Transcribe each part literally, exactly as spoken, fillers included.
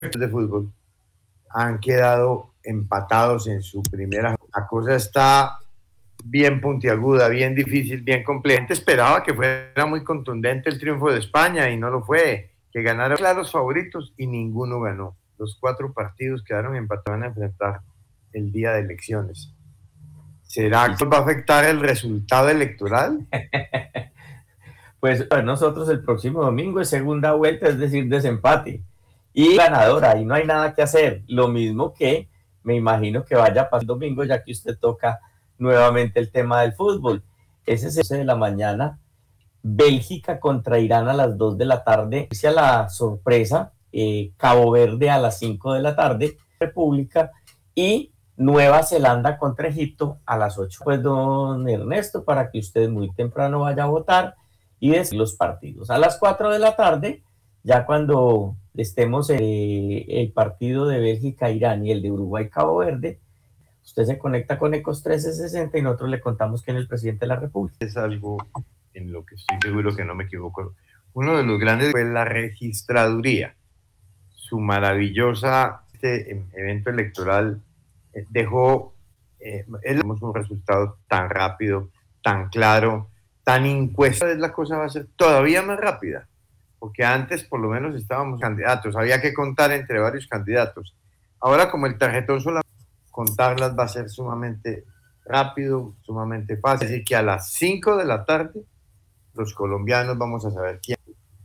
de fútbol han quedado empatados en su primera. La cosa está bien puntiaguda, bien difícil, bien compleja. La gente esperaba que fuera muy contundente el triunfo de España y no lo fue, que ganaron claros favoritos y ninguno ganó. Los cuatro partidos quedaron empatados a enfrentar el día de elecciones. ¿Será que va a afectar el resultado electoral? Pues para nosotros el próximo domingo es segunda vuelta, es decir, desempate y ganadora, y no hay nada que hacer. Lo mismo que me imagino que vaya a pasar el domingo, ya que usted toca nuevamente el tema del fútbol. Ese es el once de la mañana, Bélgica contra Irán a las dos de la tarde, a la sorpresa, eh, Cabo Verde a las cinco de la tarde, República, y Nueva Zelanda contra Egipto a las ocho. Pues don Ernesto, para que usted muy temprano vaya a votar y decir los partidos. A las cuatro de la tarde, ya cuando estemos eh, el partido de Bélgica-Irán y el de Uruguay-Cabo Verde, usted se conecta con Ecos trece sesenta y nosotros le contamos quién es el presidente de la República. Es algo en lo que estoy seguro que no me equivoco. Uno de los grandes fue la registraduría. Su maravillosa este, evento electoral eh, dejó eh, un resultado tan rápido, tan claro, tan encuesta. La cosa va a ser todavía más rápida, porque antes por lo menos estábamos candidatos, había que contar entre varios candidatos. Ahora como el tarjetón solamente contarlas va a ser sumamente rápido, sumamente fácil. Así que a las cinco de la tarde los colombianos vamos a saber quién.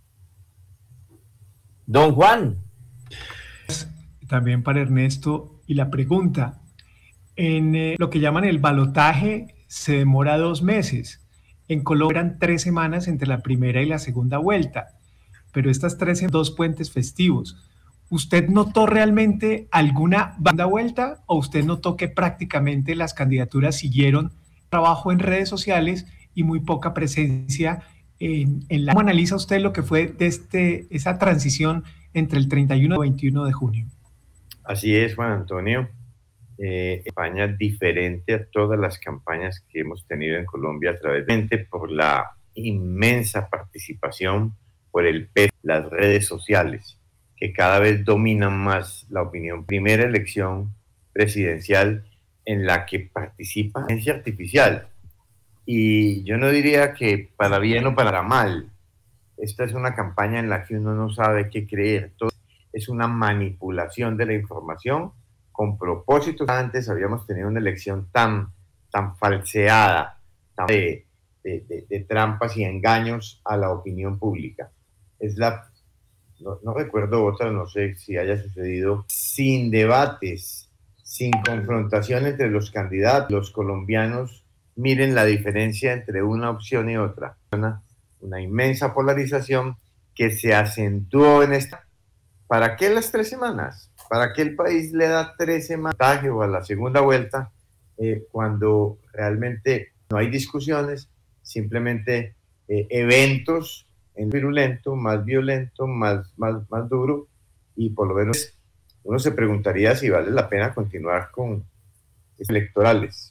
Don Juan. También para Ernesto, y la pregunta, en eh, lo que llaman el balotaje se demora dos meses. En Colombia eran tres semanas entre la primera y la segunda vuelta, pero estas tres en dos puentes festivos. ¿Usted notó realmente alguna banda vuelta o usted notó que prácticamente las candidaturas siguieron trabajo en redes sociales y muy poca presencia en, en la... ¿Cómo analiza usted lo que fue de este, esa transición entre el treinta y uno y veintiuno de junio? Así es, Juan Antonio. Eh, España diferente a todas las campañas que hemos tenido en Colombia a través de por la inmensa participación, por el peso de las redes sociales, que cada vez dominan más la opinión. Primera elección presidencial en la que participa la inteligencia artificial. Y yo no diría que para bien o para mal. Esta es una campaña en la que uno no sabe qué creer. Todo es una manipulación de la información con propósitos. Antes habíamos tenido una elección tan, tan falseada, tan de, de, de, de trampas y engaños a la opinión pública. Es la, no, no recuerdo otra, no sé si haya sucedido, sin debates, sin confrontación entre los candidatos. Los colombianos miren la diferencia entre una opción y otra. Una, una inmensa polarización que se acentuó en esta. ¿Para qué las tres semanas? ¿Para qué el país le da tres semanas o a la segunda vuelta eh, cuando realmente no hay discusiones, simplemente eh, eventos en virulento, más violento, más, más, más duro, y por lo menos uno se preguntaría si vale la pena continuar con electorales?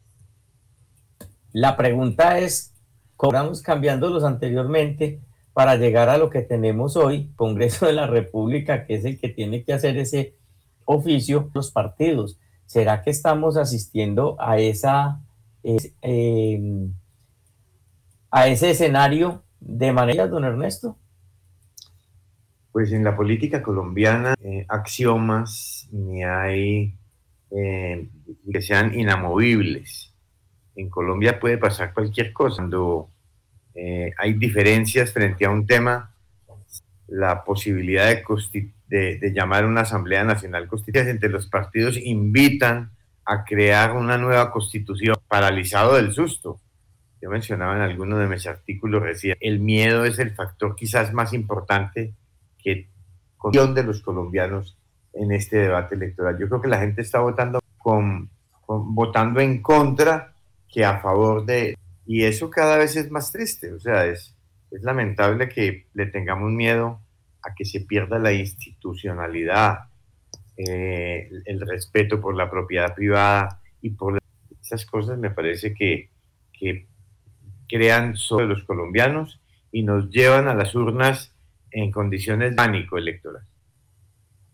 La pregunta es, ¿cómo estamos cambiándolos anteriormente para llegar a lo que tenemos hoy, Congreso de la República, que es el que tiene que hacer ese oficio, los partidos? ¿Será que estamos asistiendo a esa es, eh, a ese escenario de manera, don Ernesto? Pues en la política colombiana, eh, axiomas ni hay eh, que sean inamovibles. En Colombia puede pasar cualquier cosa. Cuando eh, hay diferencias frente a un tema, la posibilidad de, de, de llamar una Asamblea Nacional Constitucional entre los partidos invitan a crear una nueva constitución, paralizado del susto. Yo mencionaba en alguno de mis artículos recientes, el miedo es el factor quizás más importante que con de los colombianos en este debate electoral. Yo creo que la gente está votando con, con votando en contra que a favor de, y eso cada vez es más triste. O sea, es, es lamentable que le tengamos miedo a que se pierda la institucionalidad, eh, el, el respeto por la propiedad privada y por esas cosas. Me parece que, que crean sobre los colombianos y nos llevan a las urnas en condiciones de pánico electoral.